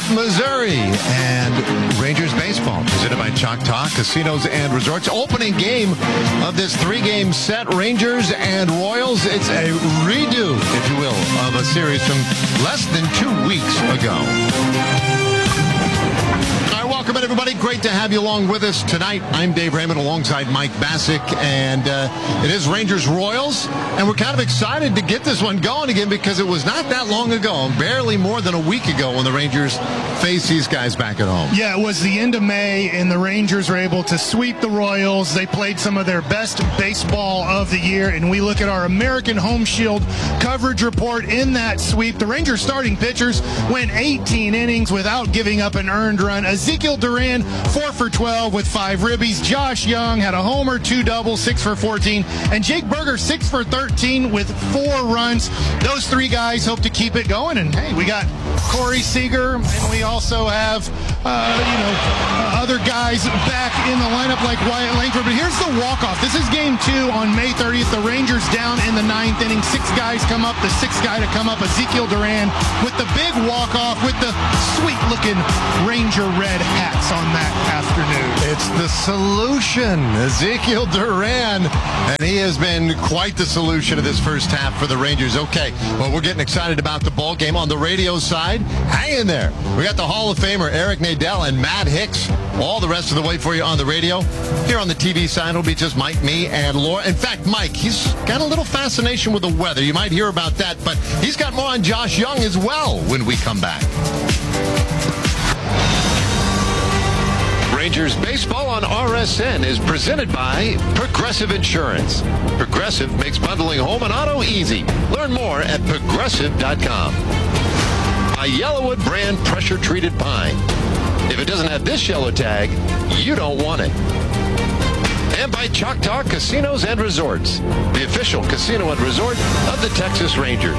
Missouri. And Rangers baseball presented by Choctaw Casinos and Resorts. Opening game of this 3-game set, Rangers and Royals. It's a redo, if you will, of a series from less than 2 weeks ago. Welcome, everybody. Great to have you along with us tonight. I'm Dave Raymond alongside Mike Bassick, and it is Rangers-Royals, and we're kind of excited to get this one going again because it was not that long ago, barely more than a week ago, when the Rangers faced these guys back at home. Yeah, it was the end of May, and the Rangers were able to sweep the Royals. They played some of their best baseball of the year, and we look at our American Home Shield coverage report in that sweep. The Rangers starting pitchers went 18 innings without giving up an earned run. Ezekiel Duran, 4 for 12 with 5 ribbies. Josh Young had a homer, 2 doubles, 6 for 14. And Jake Burger, 6 for 13 with 4 runs. Those 3 guys hope to keep it going. And, hey, we got Corey Seager, and we also have, other guys back in the lineup like Wyatt Langford. But here's the walk-off. This is game 2 on May 30th. The Rangers down in the 9th inning. 6 guys come up. The 6th guy to come up, Ezekiel Duran, with the big walk-off with the sweet-looking Ranger red hats on that afternoon. It's the solution, Ezekiel Duran, and he has been quite the solution of this first half for the Rangers. Okay, well, we're getting excited about the ball game on the radio side. Hang in there. We got the Hall of Famer Eric Nadel and Matt Hicks all the rest of the way for you on the radio. Here on the TV side, it'll be just Mike, me, and Laura. In fact, Mike, he's got a little fascination with the weather. You might hear about that, but he's got more on Josh Young as well when we come back. Rangers baseball on RSN is presented by Progressive Insurance. Progressive makes bundling home and auto easy. Learn more at progressive.com. By Yellowwood brand pressure-treated pine. If it doesn't have this yellow tag, you don't want it. And by Choctaw Casinos and Resorts, the official casino and resort of the Texas Rangers.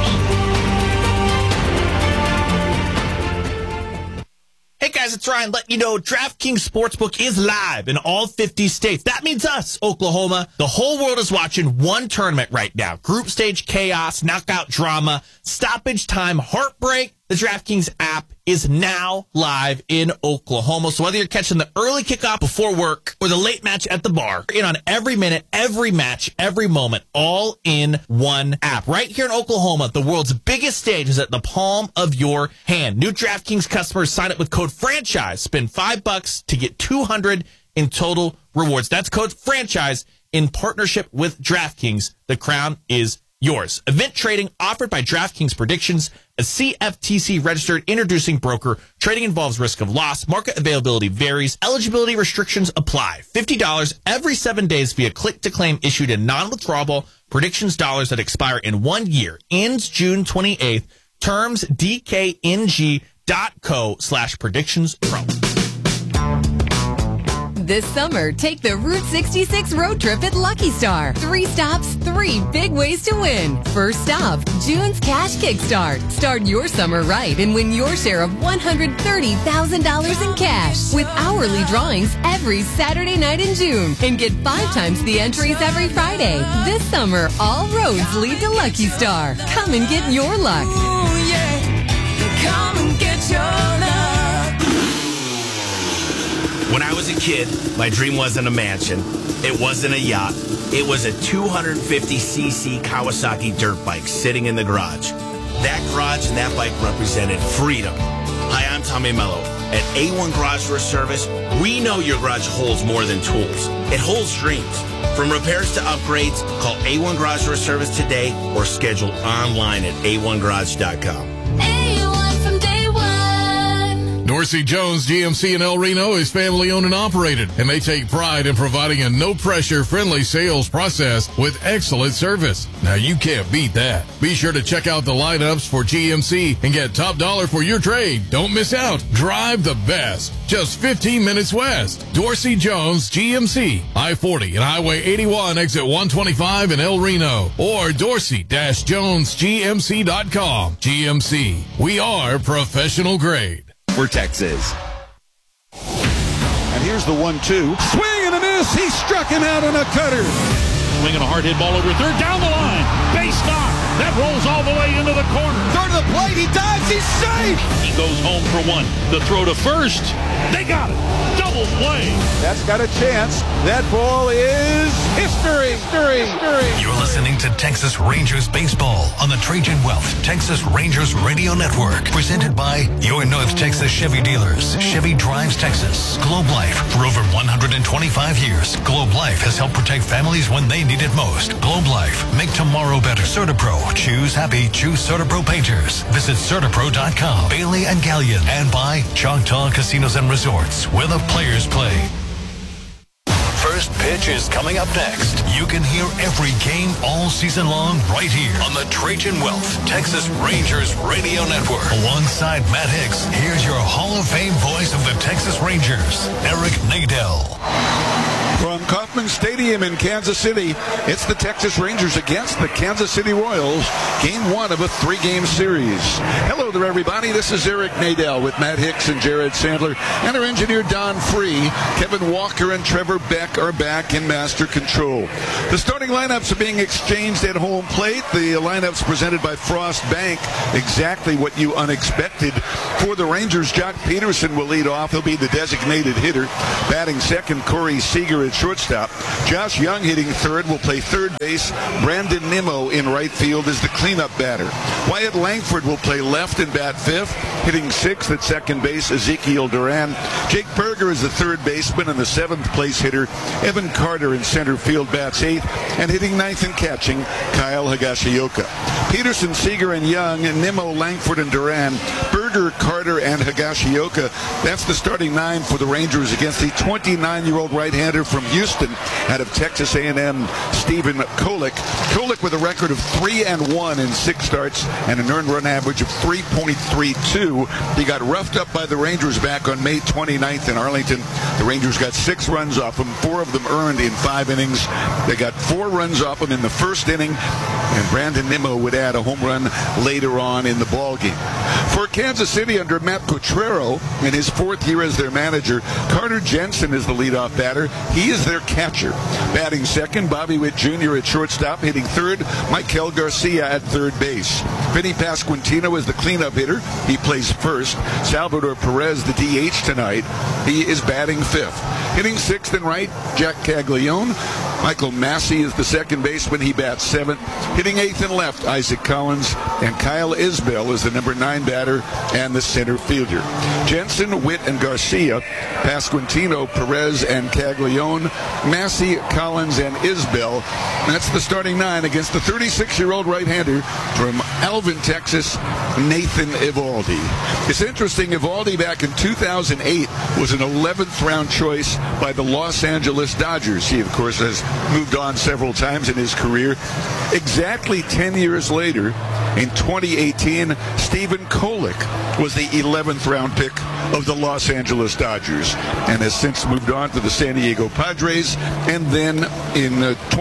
Hey guys, it's Ryan letting you know DraftKings Sportsbook is live in all 50 states. That means us, Oklahoma. The whole world is watching one tournament right now. Group stage chaos, knockout drama, stoppage time, heartbreak. The DraftKings app is now live in Oklahoma. So whether you're catching the early kickoff before work or the late match at the bar, you're in on every minute, every match, every moment, all in one app. Right here in Oklahoma, the world's biggest stage is at the palm of your hand. New DraftKings customers sign up with code FRANCHISE. Spend $5 to get $200 in total rewards. That's code FRANCHISE in partnership with DraftKings. The crown is yours. Event trading offered by DraftKings Predictions, a CFTC registered introducing broker. Trading involves risk of loss. Market availability varies. Eligibility restrictions apply. $50 every 7 days via click to claim issued in non-withdrawable predictions dollars that expire in 1 year. Ends June 28th. Terms dkng.co/predictionspro. This summer, take the Route 66 road trip at Lucky Star. 3 stops, 3 big ways to win. First stop, June's Cash Kickstart. Start your summer right and win your share of $130,000 in cash with hourly drawings every Saturday night in June. And get 5 times the entries every Friday. This summer, all roads lead to Lucky Star. Come and get your luck. Ooh, yeah. Come and get your luck. When I was a kid, my dream wasn't a mansion. It wasn't a yacht. It was a 250cc Kawasaki dirt bike sitting in the garage. That garage and that bike represented freedom. Hi, I'm Tommy Mello. At A1 Garage Door Service, we know your garage holds more than tools. It holds dreams. From repairs to upgrades, call A1 Garage Door Service today or schedule online at a1garage.com. Dorsey Jones GMC in El Reno is family owned and operated, and they take pride in providing a no-pressure, friendly sales process with excellent service. Now, you can't beat that. Be sure to check out the lineups for GMC and get top dollar for your trade. Don't miss out. Drive the best. Just 15 minutes west. Dorsey Jones GMC, I-40 and Highway 81, exit 125 in El Reno, or dorsey-jonesgmc.com. GMC, we are professional grade. For Texas. And here's the 1-2. Swing and a miss. He struck him out on a cutter. Swinging a hard hit ball over third, down the line. Base knock. That rolls all the way into the corner. Third to the plate. He dives. He's safe. He goes home for one. The throw to first. They got it. Double play. That's got a chance. That ball is history. You're listening to Texas Rangers Baseball on the Trajan Wealth Texas Rangers Radio Network. Presented by your North Texas Chevy dealers. Chevy drives Texas. Globe Life. For over 125 years, Globe Life has helped protect families when they need it most. Globe Life. Make tomorrow better. CertaPro. Choose happy. Choose CertaPro Painters. Visit CertaPro.com. Bailey and Gallion. And by Choctaw Casinos and Resorts, where the players play. First pitch is coming up next. You can hear every game all season long right here on the Trajan Wealth Texas Rangers Radio Network. Alongside Matt Hicks, here's your Hall of Fame voice of the Texas Rangers, Eric Nadel. From Kauffman Stadium in Kansas City, it's the Texas Rangers against the Kansas City Royals, game one of a three-game series. Hello there, everybody. This is Eric Nadel with Matt Hicks and Jared Sandler, and our engineer Don Free. Kevin Walker and Trevor Beck are back in master control. The starting lineups are being exchanged at home plate. The lineups presented by Frost Bank, exactly what you unexpected. For the Rangers, Jock Peterson will lead off. He'll be the designated hitter. Batting second, Corey Seager at shortstop. Josh Young hitting third, will play third base. Brandon Nimmo in right field is the cleanup batter. Wyatt Langford will play left and bat fifth. Hitting sixth at second base, Ezekiel Duran. Jake Berger is the third baseman and the seventh place hitter. Evan Carter in center field bats eighth. And hitting ninth and catching, Kyle Higashioka. Peterson, Seager, and Young, and Nimmo, Langford, and Duran. Berger, Carter, and Higashioka. That's the starting nine for the Rangers against the 29-year-old right-hander from Houston out of Texas A&M, Stephen Kolek. Kolek with a record of 3-1 in 6 starts and an earned run average of 3.32. He got roughed up by the Rangers back on May 29th in Arlington. The Rangers got 6 runs off him, 4 of them earned in 5 innings. They got 4 runs off him in the first inning, and Brandon Nimmo would add a home run later on in the ballgame. For Kansas City under Matt Potrero, in his 4th year as their manager, Carter Jensen is the leadoff batter. He is their catcher. Batting second, Bobby Witt Jr. at shortstop. Hitting third, Michael Garcia at third base. Vinny Pasquantino is the cleanup hitter. He plays first. Salvador Perez, the DH tonight. He is batting fifth. Hitting sixth and right, Jack Caglione. Michael Massey is the second baseman. He bats seventh. Hitting eighth and left, Isaac Collins. And Kyle Isbell is the number 9 batter and the center fielder. Jensen, Witt, and Garcia. Pasquantino, Perez, and Caglione. Massey, Collins, and Isbell. That's the starting 9 against the 36-year-old right-hander from Alvin, Texas, Nathan Eovaldi. It's interesting, Eovaldi back in 2008 was an 11th round choice by the Los Angeles Dodgers. He, of course, has moved on several times in his career. Exactly 10 years later, in 2018, Stephen Kolek was the 11th round pick of the Los Angeles Dodgers and has since moved on to the San Diego Padres, and then in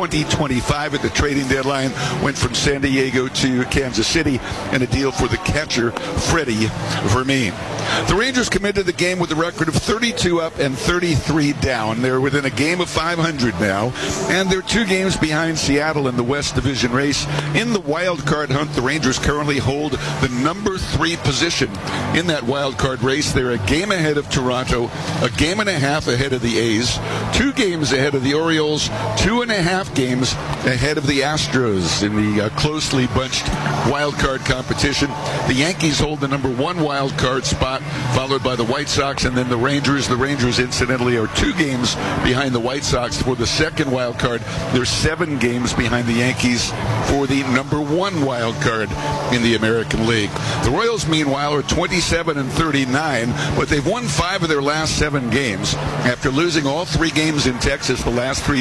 2025 at the trading deadline went from San Diego to Kansas City and a deal for the catcher Freddie Vermin. The Rangers come into the game with a record of 32 up and 33 down. They're within a game of 500 now, and they're 2 games behind Seattle in the West Division race. In the wild card hunt, the Rangers currently hold the number 3 position in that wild card race. They're a game ahead of Toronto, a game and a half ahead of the A's, 2 games ahead of the Orioles, 2.5 games ahead of the Astros in the closely bunched wild card competition. The Yankees hold the number 1 wild card spot, followed by the White Sox and then the Rangers. The Rangers, incidentally, are 2 games behind the White Sox for the second wild card. They're 7 games behind the Yankees for the number 1 wild card in the American League. The Royals, meanwhile, are 27 and 39, but they've won 5 of their last 7 games. After losing all 3 games in Texas the last 3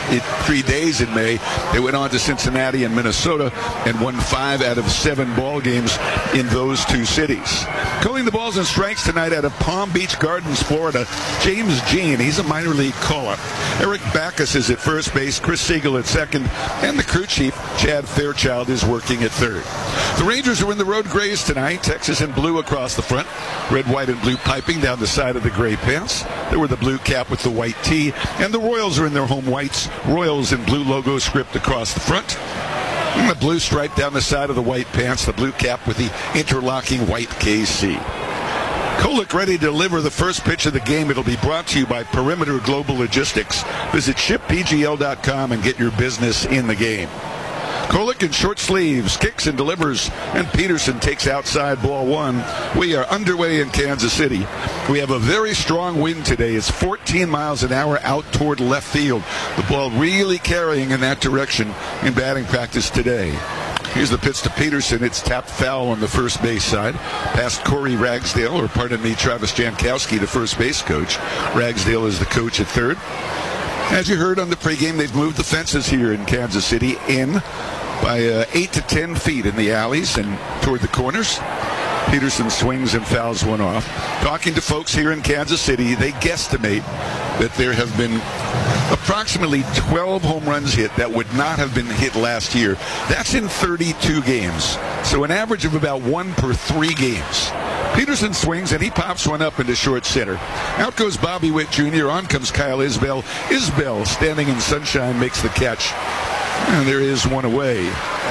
days in May, they went on to Cincinnati and Minnesota and won 5 out of 7 ball games in those 2 cities. Calling the balls and strikes tonight out of Palm Beach Gardens, Florida, James Jean. He's a minor league caller. Eric Backus is at first base, Chris Siegel at second, and the crew chief, Chad Fairchild, is working at third. The Rangers are in the road grays tonight, Texas in blue across the front, red, white, and blue piping down the side of the gray pants. They were the blue cap with the white tee, and the Royals are in their home whites, Royals in blue logo script across the front. And the blue stripe down the side of the white pants, the blue cap with the interlocking white KC. Kolek ready to deliver the first pitch of the game. It'll be brought to you by Perimeter Global Logistics. Visit shippgl.com and get your business in the game. Kolek in short sleeves, kicks and delivers, and Peterson takes outside ball one. We are underway in Kansas City. We have a very strong wind today. It's 14 miles an hour out toward left field. The ball really carrying in that direction in batting practice today. Here's the pitch to Peterson. It's tapped foul on the first base side. Past Corey Ragsdale, or pardon me, Travis Jankowski, the first base coach. Ragsdale is the coach at third. As you heard on the pregame, they've moved the fences here in Kansas City in by 8 to 10 feet in the alleys and toward the corners. Peterson swings and fouls one off. Talking to folks here in Kansas City, they guesstimate that there have been approximately 12 home runs hit that would not have been hit last year. That's in 32 games. So an average of about 1 per 3 games. Peterson swings and he pops one up into short center. Out goes Bobby Witt Jr. On comes Kyle Isbell. Isbell, standing in sunshine, makes the catch. And there is one away.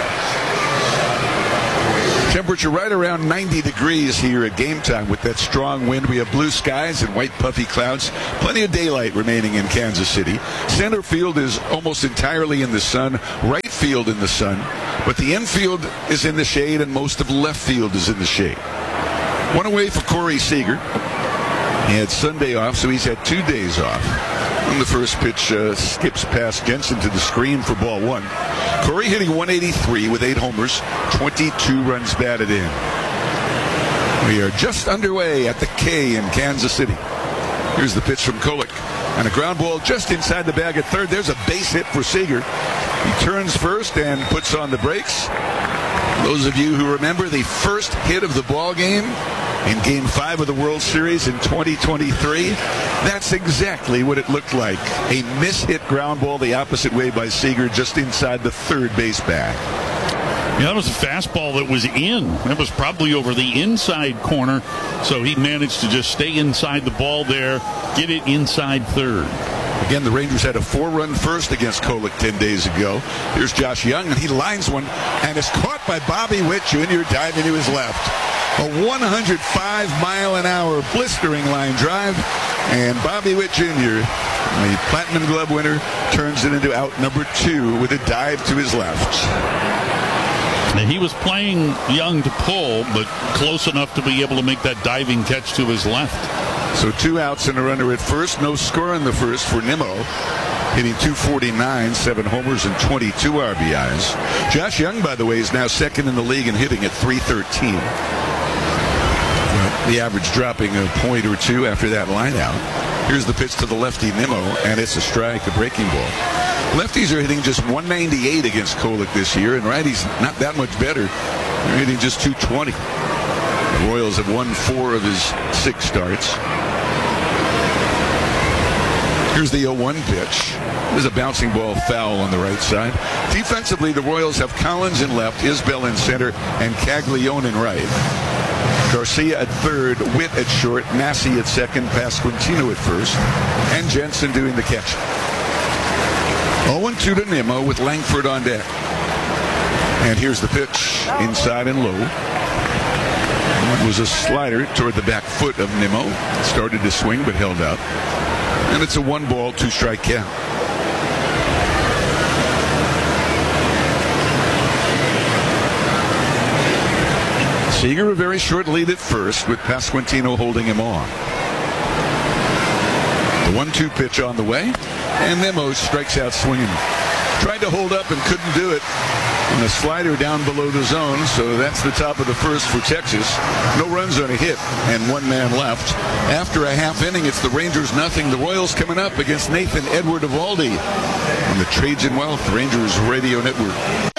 Temperature right around 90 degrees here at game time with that strong wind. We have blue skies and white puffy clouds. Plenty of daylight remaining in Kansas City. Center field is almost entirely in the sun. Right field in the sun. But the infield is in the shade and most of left field is in the shade. One away for Corey Seager. He had Sunday off, so he's had 2 days off. And the first pitch skips past Jensen to the screen for ball one. Corey hitting 183 with 8 homers, 22 runs batted in. We are just underway at the K in Kansas City. Here's the pitch from Kolek. And a ground ball just inside the bag at third. There's a base hit for Seager. He turns first and puts on the brakes. Those of you who remember the first hit of the ball game in Game 5 of the World Series in 2023, that's exactly what it looked like. A mishit ground ball the opposite way by Seager just inside the third base bag. Yeah, that was a fastball that was in. That was probably over the inside corner, so he managed to just stay inside the ball there, get it inside third. Again, the Rangers had a 4-run first against Kolek 10 days ago. Here's Josh Young, and he lines one, and is caught by Bobby Witt Jr. diving to his left. A 105-mile-an-hour blistering line drive, and Bobby Witt Jr., the Platinum Glove winner, turns it into out number 2 with a dive to his left. Now, he was playing Young to pull, but close enough to be able to make that diving catch to his left. So 2 outs and a runner at first. No score in the first for Nimmo, hitting .249, 7 homers and 22 RBIs. Josh Young, by the way, is now second in the league in hitting at .313. The average dropping a point or two after that line out. Here's the pitch to the lefty Nimmo, and it's a strike, a breaking ball. Lefties are hitting just .198 against Kolek this year, and righties not that much better. They're hitting just .220. The Royals have won 4 of his 6 starts. Here's the 0-1 pitch. There's a bouncing ball foul on the right side. Defensively, the Royals have Collins in left, Isbell in center, and Caglione in right. Garcia at third, Witt at short, Massey at second, Pasquantino at first, and Jensen doing the catch. 0-2 to Nimmo with Langford on deck. And here's the pitch, inside and low. It was a slider toward the back foot of Nimmo. Started to swing but held up. And it's a 1-ball, 2-strike count. Seager a very short lead at first with Pasquantino holding him on. The 1-2 pitch on the way, and Nimmo strikes out swinging. Tried to hold up and couldn't do it. And a slider down below the zone, so that's the top of the first for Texas. No runs on a hit, and 1 man left. After a half inning, it's the Rangers nothing. The Royals coming up against Nathan Edward Eovaldi on the Trajan Wealth Rangers Radio Network.